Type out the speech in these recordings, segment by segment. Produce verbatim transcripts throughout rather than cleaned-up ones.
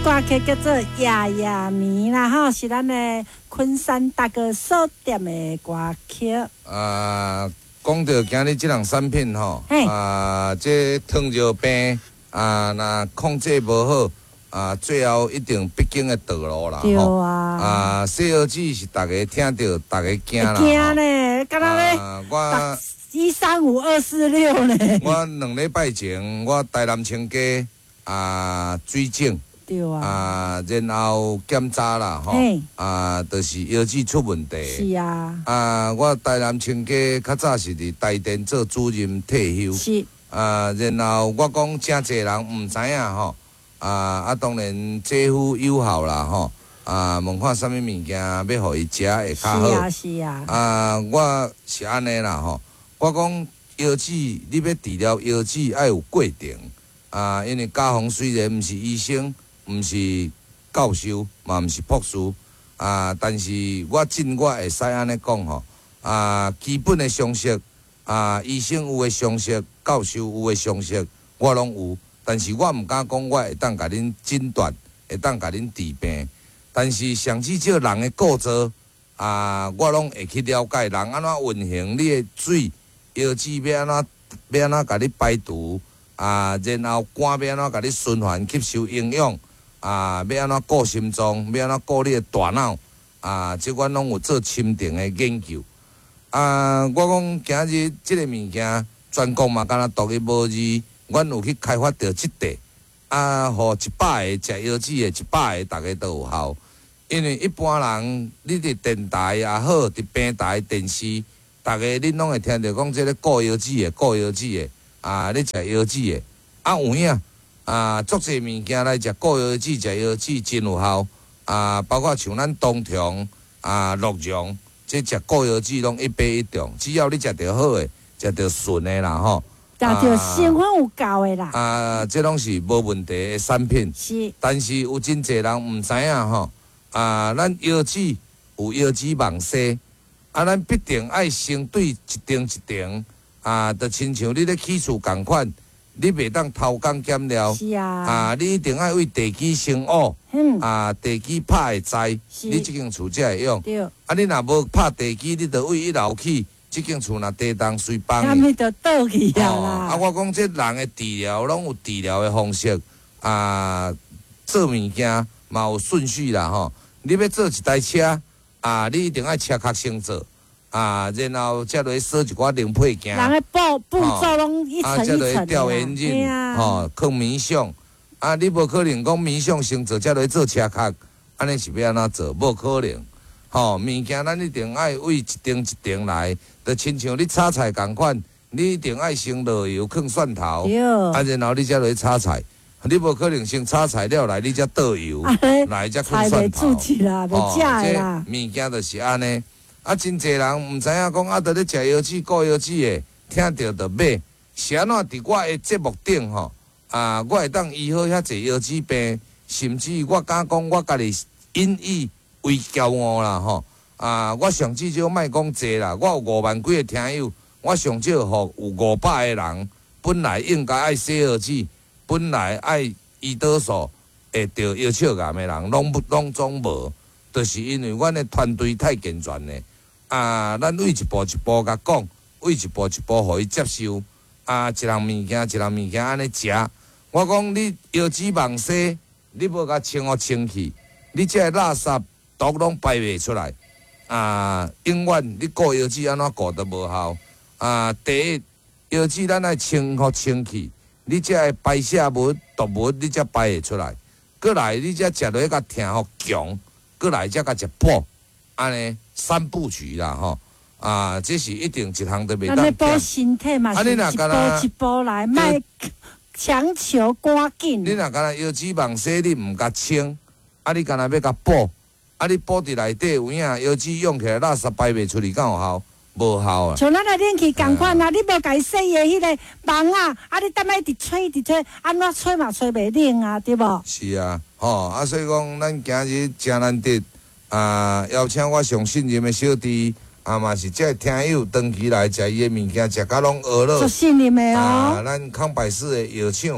歌曲叫做《夜夜眠》啦，吼，是咱的昆山大哥所点的歌曲。 啊，讲到今日这项产品吼，啊，这糖尿病啊，若控制无好啊，最后一定必经的道路啦。 对啊。 啊，西药剂是大家听到，大家惊啦。 惊呢，敢若咧， 我一三五二四六呢。 我两礼拜前，我台南清家啊水肿。 对啊， 啊，然后检查啦，吼，啊，就是腰子出问题。 是啊。 啊，我台南清家较早是伫台电做主任退休。是。啊，然后我讲真侪人毋知影吼，啊啊，当然姐夫友好啦，吼，啊，问看啥物物件要互伊食会较好。是啊，是啊。 啊，我是安尼啦，吼，我讲腰子，你要治疗腰子要有过程。啊，因为家宏虽然毋是医生。毋是教授，嘛毋是博士，啊！但是我尽我会使安尼讲吼，啊，基本的常识，啊，医生有诶常识，教授有诶常识，我拢有。但是我毋敢讲，我会当甲恁诊断，会当甲恁治病。但是上至少人诶构造，啊，我拢会去了解人安怎运行，你诶水腰子要安怎要安怎甲你排毒，啊，然后肝要安怎甲你循环吸收营养。啊，要安怎顾心脏，要安怎顾你的大脑，啊，即阮拢有做深层的研究。啊，我讲今日即个物件，专攻嘛，敢若独一无二，阮有去开发着即块，啊，互一百个食腰子的，一百个大家都有效。因为一般人，你伫电台也好，伫平台、电视，大家恁拢会听着讲，即个顾腰子的，顾腰子的，啊，你食腰子的，啊有影。啊，足侪物件来食顾腰子，食腰子真有效。啊，包括像咱冬虫、啊鹿茸，即食顾腰子拢一杯一中。只要你食着好诶，食着顺诶啦吼。 食着成分有够诶啦。 啊，即拢是无问题诶产品。 是。 但是有真侪人毋知影吼。啊，咱腰子有腰子网紗，啊，咱必定爱先对一定一定。啊，就亲像你咧起厝共款。你袂当偷工减料，是啊，啊，你一定爱为地基生乌，嗯，啊，地基拍会栽，你即间厝才会用。对，啊，你若无拍地基，你着为一楼起，即间厝若地动随崩。 虾米着倒去啊啦！ 啊，我讲这人的治疗拢有治疗的方式，啊，做物件嘛有顺序啦吼。你要做一台车，啊，你一定爱车壳先做。啊，然后才落去锁一寡零配件， 人的步步骤拢一层一层的。啊，才落去吊引擎，吼，放米箱。啊，你无可能讲米箱先做，才落去做车壳，安尼是要安怎做？无可能。吼，物件咱一定爱为一定一定来，就亲像你炒菜共款，你一定爱先落油，放蒜头，啊，然后你才落去炒菜。你无可能先炒材料来，你才倒油，来才放蒜头。哦，这物件就是安尼。啊，真侪人毋知影讲，啊，伫咧食腰子、顾腰子的，听着就买。是安怎伫我的节目顶吼，啊，我会当医好遐侪腰子病，甚至我敢讲我家己引以为骄傲啦吼。啊，我上至少莫讲济啦，我有五万几个听友，我上少互有五百个人，本来应该爱洗腰子，本来爱胰岛素会得腰鞘癌的人，拢拢总无，就是因为阮的团队太健全咧。啊，咱为一步一步甲讲，为一步一步互伊接受。啊，一项物件一项物件安尼食。我讲你腰子网紗，你无甲清互清气，你这垃圾毒拢排袂出来。啊，永远你顾腰子安怎顾都无效。啊，第一腰子咱爱清互清气，你这个排泄物、毒物你才排会出来。过来你才食落去甲疼互强，过来才甲食补，安尼。三部曲啦，吼啊，这是一定一项都袂当。咱补身体嘛，是一步一步来，莫强求赶紧。你若敢若腰子网紗你毋甲清，啊，你敢若要甲补，啊，你补伫内底有影，腰子用起来垃圾排袂出去，敢有效？无效啊！像咱来冷气共款啊，你无甲伊洗的迄个网啊，啊，你踮咧直吹直吹，安怎吹嘛吹袂冷啊，对无？是啊，吼啊，所以讲咱今日真难得。啊！邀请我上信任的小弟，啊嘛是这听友长期来食伊的物件，食甲拢饿了。做信任的哦。啊，咱康百氏的药厂，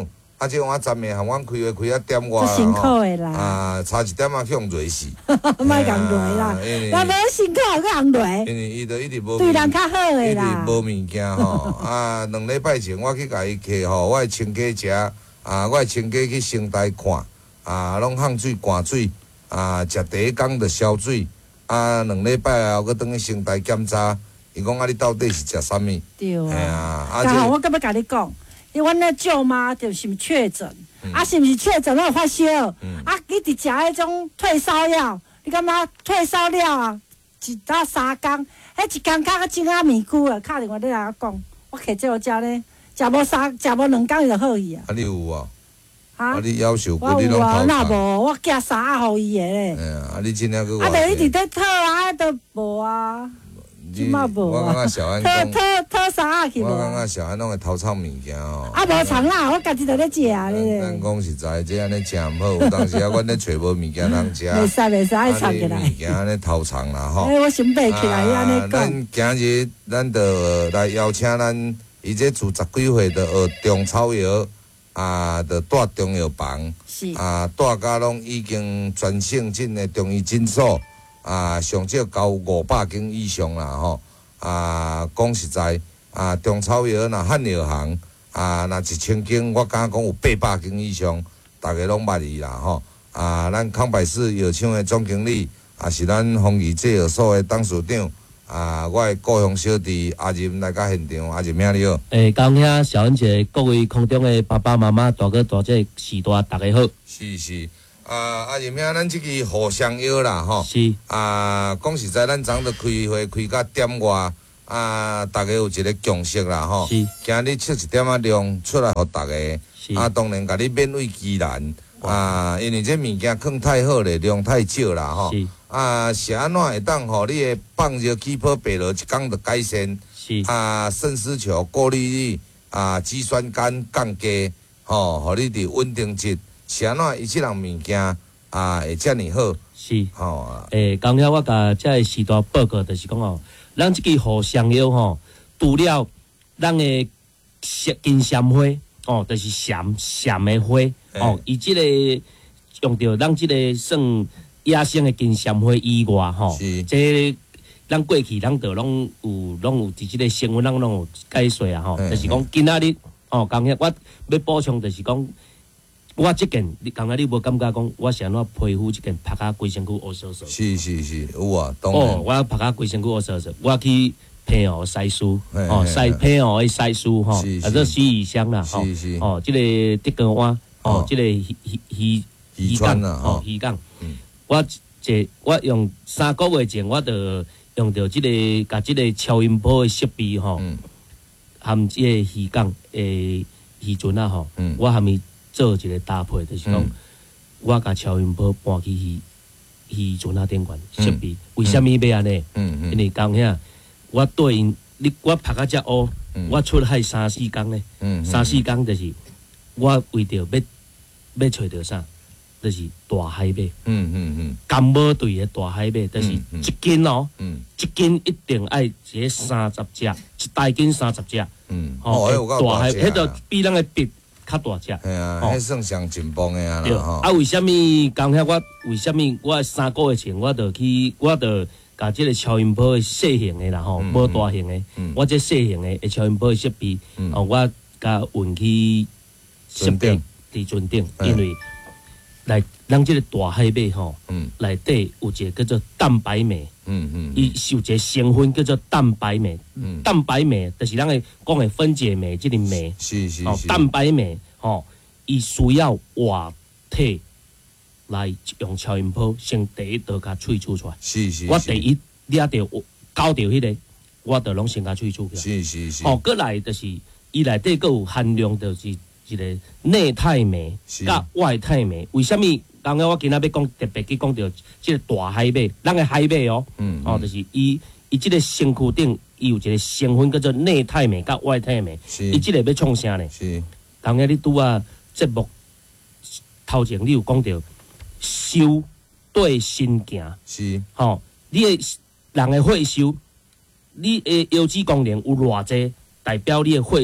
啊，即碗站的含阮开话开啊点外啦，辛苦的啦， 啊，差一点啊去用累死， 莫讲累啦，那无辛苦个人累， 因为伊就一直无对人较好的啦， 一直无物件吼，啊，两礼拜前我去甲伊客吼，我亲家食，啊，我亲家去城台看，啊，拢烘水灌水，啊，食第一工就消水，啊，两礼拜后佫转去城台检查，伊讲啊，你到底是食啥物？ 对啊， 啊，刚好我搁要甲你讲。因为阮那舅妈就是毋确诊，嗯、啊是毋是确诊了发烧？嗯、啊，伊伫食迄种退烧药，你感觉退烧了啊？一打三工，迄一工甲个真啊面躯啊，敲电话你来我讲，我摕这个食咧，食无三食无两工伊就好去啊。 啊，你有无？ 啊， 啊，你夭寿我有啊，那无我寄衫仔互伊个咧。 哎呀，啊，你真正个。 啊，就一直在讨啊，都无啊。即马无啊！ 我感觉小安讨讨讨衫仔去无？ 我感觉小安拢会偷藏物件吼。 啊，无藏啦，我家己在咧食咧。 咱讲实在，这安尼诚毋好。有当时啊，阮咧找无物件通食。 袂使袂使，爱藏起来。 物件安尼偷藏啦吼。 哎，我想背起来，安尼讲。 咱今日咱就来邀请咱伊这住十几岁的学中草药啊，就住中药房。 是。 啊，住甲拢已经全省诊的中医诊所。啊，上少交五百间以上啦吼！啊，讲实在，啊，中草药若汉药行，啊，若一千间，我敢讲有八百间以上，大家拢捌伊啦吼！啊，咱康百氏药厂的总经理，也是咱丰益制药所的董事长，啊，我的故乡小弟阿任来到现场，阿任兄你好。 诶，感谢小恩姐，各位空中的爸爸妈妈、大哥大姐、时大大家好。 是是。啊，阿任兄，咱即个互相药啦，吼。 是。 啊，讲实在，咱昨着开会开到点外，啊，大家有一个共识啦，吼。 是。 今日出一点仔量出来，互大家。 是。 啊，当然，甲你勉为其难。啊，因为这物件放太好咧，量太少啦，吼。 是。 啊，是安怎会当互你的放热起泡白落一工就改善？ 是。 啊，肾丝球过滤率啊，肌酸酐降低，吼，互你伫稳定质。是安怎伊即样物件啊会遮尔好？ 是， 吼、哦。 诶，刚才我甲遮个时大报告，就是讲哦，咱即个互相药吼，除了咱的金闪花哦，就是闪闪的花哦，伊即、欸、个用着咱即个算野生的金闪花以外吼，即、個、咱过去咱着拢有拢有伫即个成分，咱拢有解说啊吼，就是讲今仔日哦，刚才我要补充，就是讲。我即件，你刚才你无感觉讲，我是安怎皮肤即件拍甲规身躯乌烧烧？ 是是是，有啊，当然。 哦，我拍甲规身躯乌烧烧，我去皮哦晒酥，哦晒皮哦的晒酥吼，啊这洗衣箱啦，吼，哦，即个竹竿碗，哦，即个鱼鱼鱼鱼竿啊， 哦鱼竿。我这我用三个月前，我就用着即个甲即个超音波的设备吼，含即个鱼竿诶鱼船啊吼，我含伊。做一个搭配，就是讲，嗯、我甲超音波搬去鱼鱼船啊顶管设备，嗯、为虾米要安尼？嗯嗯、因为讲遐，我对因，你我拍到遮乌，嗯、我出海三四工咧，嗯、三四工就是我为着要要找着啥，就是大海马。嗯嗯嗯。甘母队的大海马，就是一斤哦，嗯、一斤一定爱一个三十只，一大斤三十只。嗯。哦，大海，迄个比咱的笔。较大只， 系啊，迄算上进步的啊啦吼。 啊，为虾米讲遐我？为虾米我三个月前我就去，我就甲即个超音波小型的啦吼，无大型的。我这小型的超音波设备，哦，我甲运去设备伫船顶，因为来咱即个大海马吼，内底有一个叫做蛋白酶，嗯嗯，伊有一个成分叫做蛋白酶，蛋白酶就是咱诶讲诶分解酶，即个酶， 是是是，蛋白酶吼，伊需要活体来用超音波先第一刀甲萃取出来， 是是， 我第一掠着搞着迄个，我着拢先甲萃取起来，是是是， 哦，过来就是伊内底佫有含量就是。一个内态酶甲外态酶，为虾米？刚刚我今仔要讲特别去讲到即个大海马，咱个海马哦，嗯嗯、哦，就是伊伊即个身躯顶伊有一个成分叫做内态酶甲外态酶，伊即个要创啥呢？是，刚刚你拄啊节目头前你有讲到修对心行，是，吼、哦，你的人的血修，你的腰子功能有偌济，代表你的血修。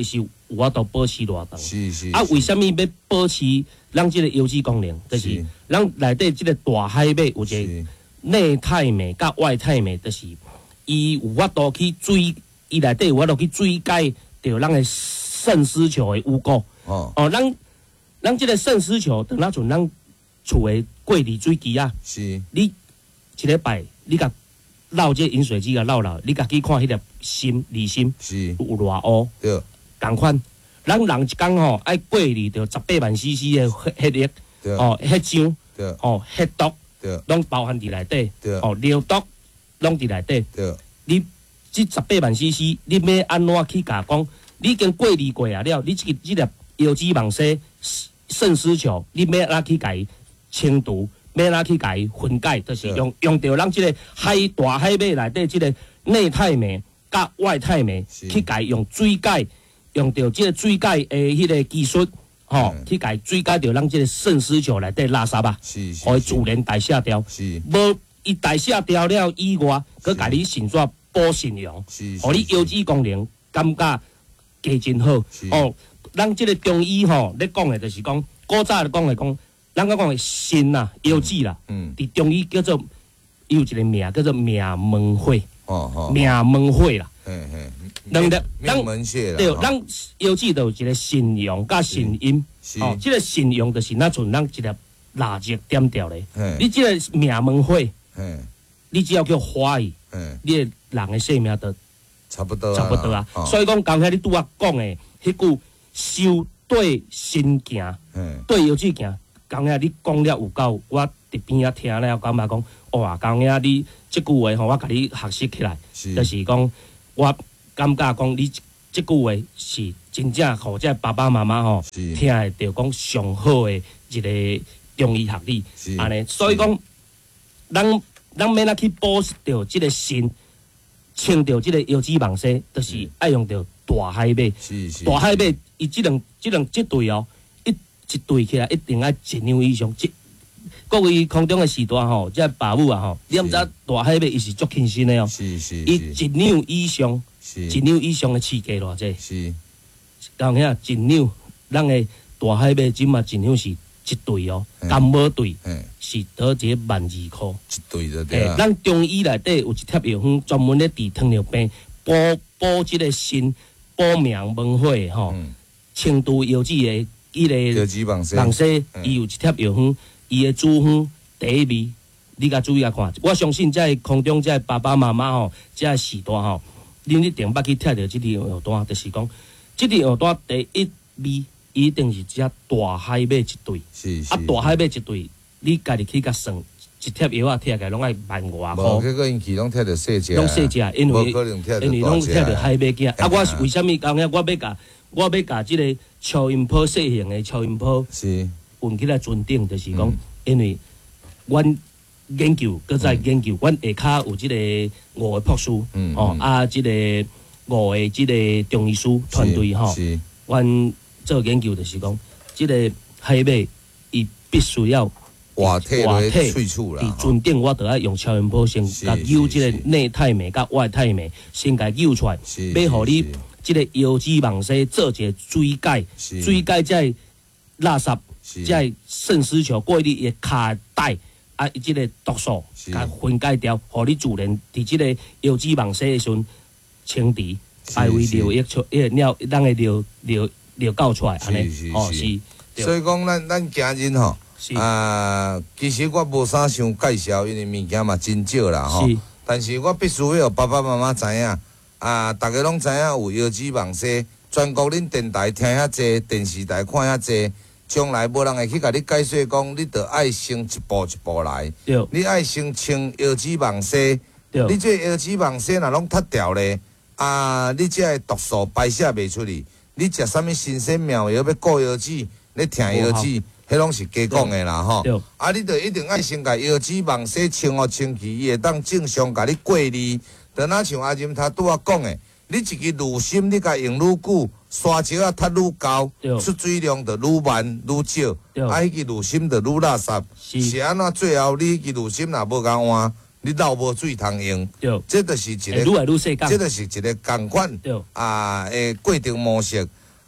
有法度保持偌长。 是是。 啊，为什么要保持咱即个油脂功能？就是咱内底即个大海马有一个内态镁甲外态镁，就是伊有法度去追，伊内底有法度去追解着咱的肾丝球的污垢。哦哦，咱咱即个肾丝球，等那阵咱厝的过滤水机啊， 是你一礼拜你甲绕这饮水机甲绕绕，你家己看迄粒芯离芯是有偌乌， 对， 共款。咱人一工吼爱过滤着十八万 C C 的血液，哦，血浆，哦，血毒，拢包含伫内底，哦，尿毒拢伫内底。你即十八万 C C， 你要安怎去甲讲？你已经过滤过啊了，你即个即粒油脂网丝肾丝球，你要安怎去甲伊清除？要安怎去甲伊分解？就是用用着咱即个海大海马内底即个内态镁甲外态镁去甲伊用水解。用到即个水解诶，迄个技术，吼、哦，去解水解到咱即个肾丝球内底垃圾啊，互伊自然代谢掉。无伊代谢掉了以外，佮甲你肾煞补肾阳，互你油脂功能感觉加真好。哦，咱即个中医吼咧讲诶，就是讲古早咧讲诶讲，咱讲讲诶肾啊，油脂啦，嗯，伫中医叫做伊有一个名叫做命门血，哦哦，命门血啦。嘿嘿，两粒， 命门血啦。 对，咱油脂就有一个肾阳甲肾阴。哦，即个肾阳就是那阵咱一粒蜡烛点掉咧。你即个命门血，你只要叫花伊，你的人的性命就差不多差不多啊。所以讲刚才你拄仔讲的迄句“修对心行，对油脂行”，刚才你讲了有够，我伫边仔听了感觉讲，哇，刚才你即句话吼，我甲你学习起来，就是讲。我感觉讲，你即句话是真正，互这爸爸妈妈吼听会着讲上好的一个中医学理，安尼。所以讲，咱咱要哪去补着即个肾，清着即个油脂网丝，就是爱用着大海马。大海马，伊即两即两即对哦，一一对起来一定爱一两以上。即各位空中的时段吼，即爸母啊吼，你毋知大海马伊是足轻身的哦，伊一两以上，一两以上的刺激偌济，是，讲遐一两，咱的大海马即嘛一两是一对哦，干母对，是得一个万二箍， 一对就对啊。 咱中医内底有一贴药方，专门咧治糖尿病，补补即个肾，补命门血吼，清除油脂的伊个油脂网丝， 网丝伊有一贴药方。伊的处方第一味，你甲注意下看。我相信在空中在爸爸妈妈吼，在时段吼，恁一定捌去听到即条药单，就是讲，即条药单第一味一定是只大海马一对， 是是。 啊，大海马一对，你家己去甲算，一贴药啊贴起来拢爱万外箍。 无，结果因去拢贴着细只， 拢细只，因为因为拢贴着海马囝。啊，我是为虾米讲咧？我要甲我要甲即个超音波细型的超音波。 是。 运起来尊顶，就是讲，因为阮研究，搁再研究，阮下骹有即个五个博士，哦，啊，即个五个即个中医师团队吼，阮做研究就是讲，即个海马伊必须要活体来萃取啦， 伫尊顶我着爱用超音波先甲揪即个内态镁甲外态镁，先甲揪出来，要互你即个油脂网丝做一个水解，水解才垃圾。即肾丝球过滤的卡带啊，伊即个毒素甲分解掉，互你自然伫即个油脂网丝的时阵清除，排为尿液出，迄个尿咱的尿尿尿搞出来安尼，哦是。 所以讲，咱咱家人吼，啊，其实我无啥想介绍，因为物件嘛真少啦吼。但是我必须要爸爸妈妈知影，啊，大家拢知影有油脂网丝，全国恁电台听遐济，电视台看遐济。将来无人会去甲你解说讲，你着爱先一步一步来。你爱先清油脂网丝，你这油脂网丝若拢脱掉咧，啊，你这个毒素排泄袂出去，你食啥物新鲜妙药要顾油脂，你听油脂，迄拢是假讲的啦吼。啊，你着一定爱先甲油脂网丝清互清气，伊会当正常甲你过滤。就若像阿任他拄仔讲的，你一支滤芯，你甲用愈久。沙石啊，脱愈高，出水量就愈慢愈少，啊，迄支滤芯就愈垃圾。是安怎最后你迄支滤芯若无共换，你漏无水通用。这就是一个， 愈来愈细这就是一个共款啊诶过程模式。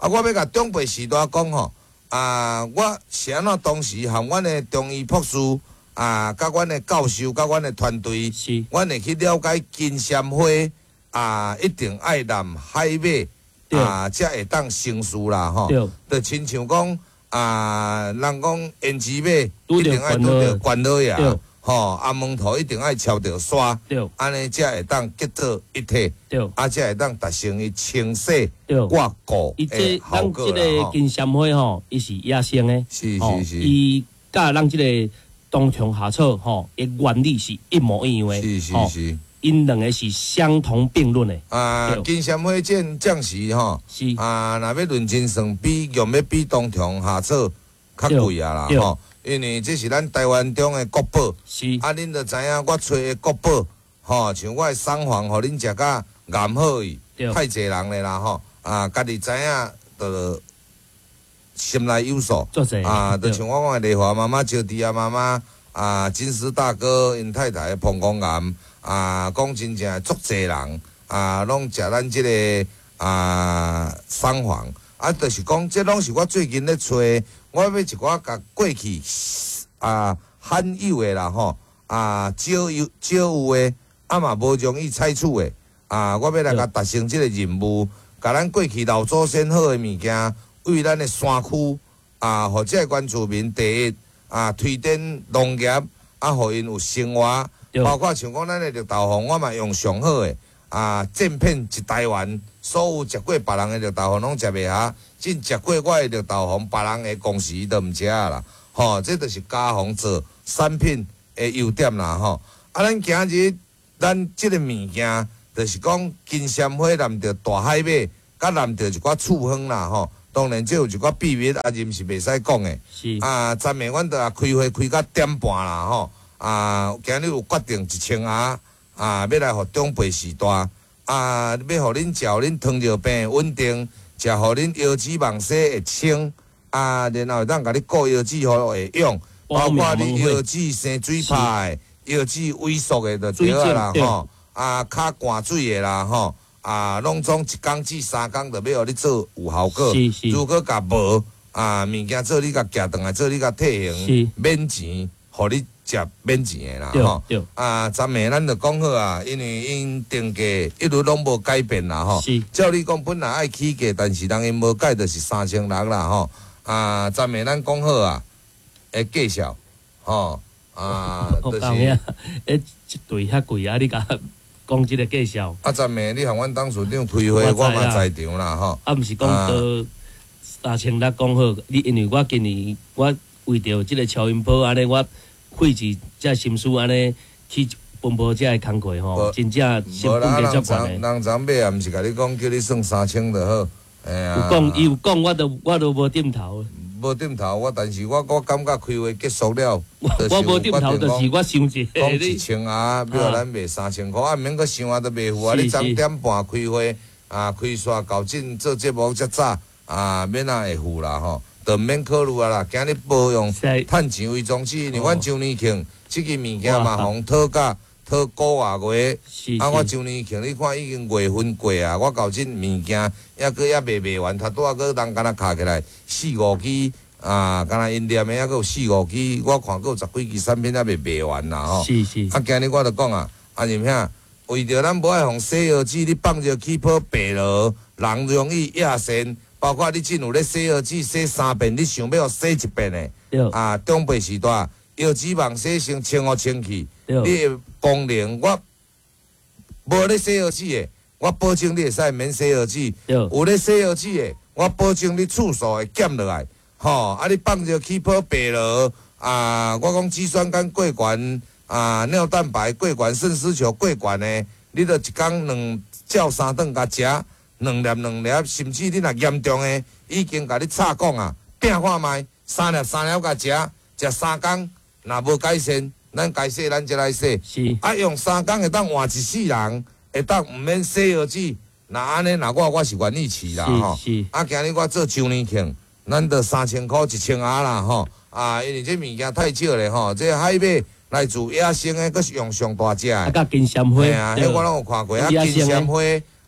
啊，我要甲长辈时代讲吼，啊，我是安怎当时含阮的中医博士啊，甲阮的教授，甲阮的团队， 是， 阮会去了解金针花啊，一定爱南海马啊，才会当成事啦吼。 对， 就亲像讲啊，人讲胭脂马一定爱拄着关老爷。吼，阿门头一定爱敲着刷，安尼才会当结做一体，啊，才会当达成伊清洗挂固的效果啦。 咱即个金针花吼，伊是野生的， 是是是， 伊甲咱即个冬虫夏草吼，伊原理是一模一样的， 是是是， 因两个是相同并论的。 啊，金针花剑暂时吼， 是啊，若要论真算比用要比冬虫夏草较贵啊啦吼。因为这是咱台湾中的国宝，啊，恁着知影我找的国宝，吼，像我的桑黄，互恁食甲岩好伊，太济人咧啦吼，啊，家己知影着心内有数，啊，就像我讲的丽华妈妈、招娣啊妈妈，啊，金丝大哥因太太膀胱癌，啊，讲真正足济人，啊，拢食咱即个啊桑黄，啊，就是讲这拢是我最近咧找。我要一寡甲过去啊罕有的啦吼，啊少有少有的，啊嘛无容易采取的，啊我要来甲达成即个任務，甲咱过去老祖先好的物件，为咱的山區啊，或者原住民第一啊推展農業，啊互因有生活，包括像講咱的綠豆黃，我嘛用上好的啊正片一台灣，所有食過別人的綠豆黃攏食袂下。真食過我的綠豆黃，別人的公司都毋食啦，吼、哦，這就是加工做產品的優點啦，吼、哦。啊，咱今日咱即個物件，就是講金針花攬着大海馬，甲攬着一寡處方啦，吼、哦。當然，這有一寡秘密，啊，毋是袂使講的。 是。啊， 昨暝阮著啊開會開到點半啦，吼、哦。啊，今日有決定一千盒，啊，要來互長輩時代，啊，要互恁食，恁糖尿病穩定。食互恁腰子網絲會清，啊，然後當甲你顧腰子互會用，包括你腰子生水泡、腰子萎縮的就對啊啦吼，啊，骹寒水的啦吼，啊，攏總一工至三工就要互你做有效果。如果甲無啊，物件做你甲寄轉來，做你甲退行免錢，互你食免錢的啦吼。啊，昨暝咱就講好啊，因為因定價一路攏無改變啦吼。照你講本來愛起價，但是人因無改，就是三千六啦吼。啊，昨暝咱講好啊，會介紹吼啊，就是。誒， 一對遐貴啊！你甲講即個介紹。 啊，昨暝你向阮董事長開會，我嘛在場啦吼。 啊，毋是講到三千六講好，你因為我今年我為着即個超音波安尼我。費事遮心思安尼去奔波遮個工課吼，真正成本價足懸的。 人昨買啊，毋是甲你講叫你算三千就好。哎呀， 有講伊有講，我都我都無點頭。 無點頭，我但是我我感覺開會結束了， 我無點頭，就是我想者。 講一千啊，比如咱賣三千塊，啊，免閣想啊，都賣付啊。你昨點半開會啊，開煞夠準做節目遮早啊，免啊會付啦吼。就毋免考慮啊啦，今日保用趁錢為宗旨，因為阮周年慶即個物件嘛，互討價討個月月，啊，我周年慶你看已經月份過啊，我到即物件抑閣抑未賣完，頭拄仔閣人敢若卡起來四五支啊，敢若因念的抑閣有四五支，我看閣有十幾支產品抑未賣完啦吼。 是是。 啊，今日我著講啊，啊入兄，為着咱無愛互洗耳機，你放着起泡白落，人容易野線。包括你真有咧洗耳機洗三遍，你想要洗一遍的，啊，長輩時代腰子網洗先清互清氣，你的功能我無咧洗耳機的，我保證你會使免洗耳機；有咧洗耳機的，我保證你次數會減落來。吼，啊，你放着起泡白落，啊，我講肌酸酐過懸，啊，尿蛋白過懸，腎絲球過懸的，你著一工兩照三頓甲食。兩粒兩粒，甚至你若嚴重的，已經甲你插講啊，拼看覓，三粒三粒甲食，食三工，若無改善，咱該洗咱才來洗。是。啊，用三工會當換一世人，會當毋免洗耳機。若安尼，若我我是願意試啦吼。是。啊，今日我做周年慶，咱得三千塊一千盒啦吼。啊，因為這物件太少咧吼，這海馬來自野生的，閣是用上大隻。啊， 甲金針花。 係啊，迄我攏有看過啊，金針花。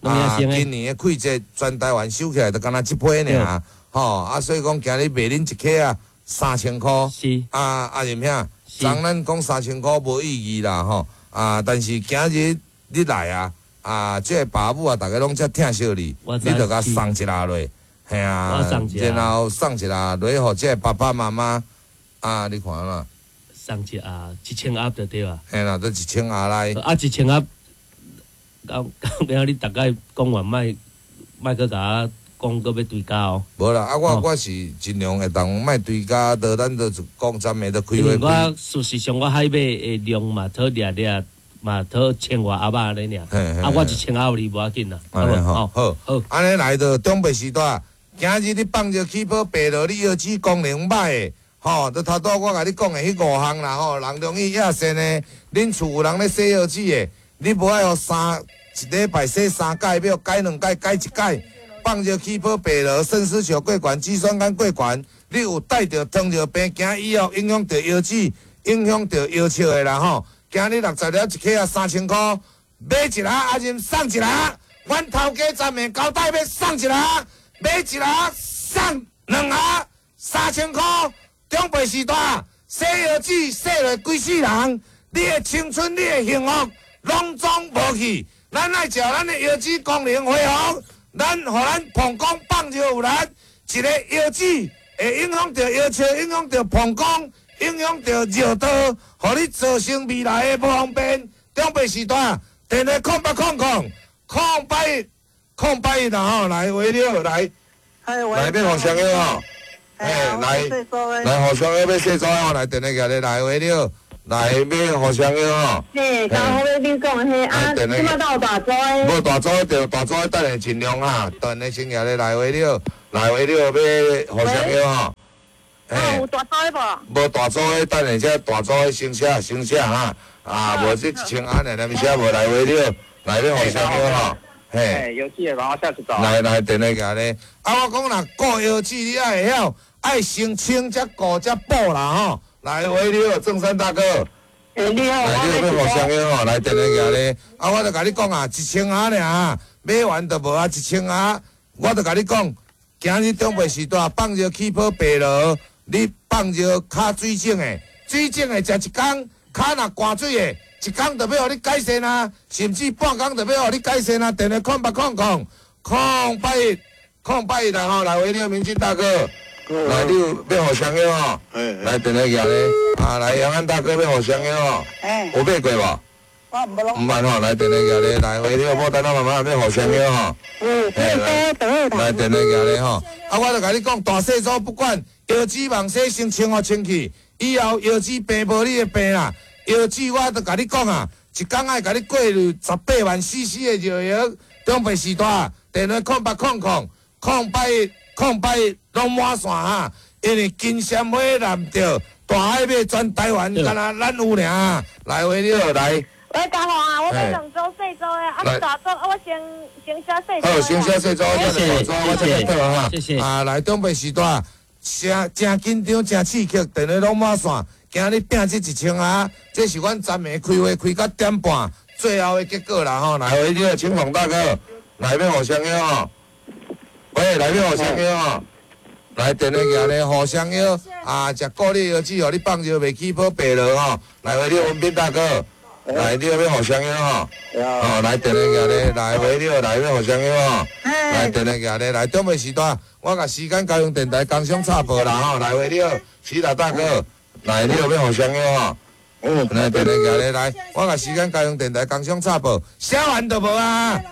啊，今年的季节全台湾收起来就敢若一批尔，吼啊，所以讲今日卖恁一克啊三千箍， 是啊啊任兄，昨咱讲三千箍无意义啦吼，啊，但是今日你来啊，啊，这个爸母啊，逐个拢遮疼惜你，你着甲送一下落，嘿啊，然后送一下落，互这个爸爸妈妈啊，你看啦。 送一啊，一千盒就对啊。 嘿啦，都一千盒来。 啊，一千盒，到到尾你大概讲完，莫莫去甲我讲，搁要追加哦。 无啦，啊，我我是尽量会当莫追加，到咱都讲暂时都开会。 我事实上我海买的量嘛，讨掠掠嘛，讨千外盒仔安尼尔。啊，我一千盒你无要紧啦。 好好好，好，安尼来到中北时代，今日你放着起宝白落，你药剂功能歹的。吼，都头拄我甲你讲的迄五项啦，吼，人中医亚线的，恁厝有人咧洗药剂的，你无爱互三一礼拜洗三改，要改两改，改一改，放着起泡白落，肾丝球过悬，肌酸酐过悬，你有带着糖尿病，惊以后影响到药剂，影响到药笑的啦吼。今日六十粒一克啊，三千箍，买一粒阿任送一粒，阮头家站的交代要送一粒，买一粒送两粒，三千箍。中北时代，洗药剂洗落规世人，你的青春、你的幸福，拢总无去。咱爱照咱的药剂功能恢复，咱互咱膀胱放尿有力，一个药剂会影响到药笑，影响到膀胱，影响到尿道，互你造成未来的不方便。中北时代，电话空八空空空八空八一啦吼，来围了来，来变互相个吼。哎，来来，互相要要洗澡哦，来电话举咧来话了，来要互相个吼。 嘿，刚好要你讲嘿啊，即摆到有大组诶。 无大组着大组等下尽量哈，等下先举咧来话了，来话了要互相个吼。 哎，有大组诶无？ 无大组诶，等下这大组诶先写先写哈，啊，无这一千安尼咱写无来话了，来要互相个吼。 嘿，药剂的帮我下去找。 来来，电话举咧。啊，我讲若顾药剂，你爱会晓，爱先清才顾才补啦吼。来，喂，你好，正山大哥。 哎，你好， 来，你有要互相个吼，来电话举咧。啊，我著甲你讲啊，一千盒尔，买完就无啊，一千盒。我著甲你讲，今日中北时代放着起泡白落，你放着骹水肿的，水肿的食一工，骹若寒水的。一工就要互你改善啊，甚至半工就要互你改善啊。电话空八空空空八一空八一啦吼，来喂，你明金大哥，来你有要互相个吼，来电话举咧，啊来杨安大哥要互相个吼，有买过无？ 我毋捌咯。 毋捌吼，来电话举咧，来喂，你有无等咱慢慢要互相个吼？ 嗯，来来电话举咧吼，啊我著甲你讲，大细组不管，药剂网洗先清好清气，以后药剂病无你的病啦。药剂我都甲你讲啊，一工爱甲你过滤十八万 C C 的药药，中北时代电话空八空空空八一空八一拢满线哈，因为金针花难着，大海马全台湾，敢若咱有尔，来话了来。 喂，家豪啊，我要两周细周的，啊，大周啊，我先先写细周。 好，先写细周，我再大周，我再倒哈。 谢谢。 啊，来中北时代，真真紧张，真刺激，电话拢满线。今日拼这一千啊，这是阮昨暝开会开到点半，最后的结果啦吼。来，回你好，青凤大哥，来面互相个吼。喂，来面互相个吼。来电话举咧，互相个啊，食固力药剂，互你放着袂起泡白落吼。来，回你好，文斌大哥，来你好面互相个吼。哦，来电话举咧，来回你好，来面互相个吼。来电话举咧，来中午时段，我甲时间交通电台工商插播啦吼。来回你好，徐大大哥。来，你有要互相个吼？嗯，来电话举咧，来，我甲时间交通电台工商插播，写完就无啊。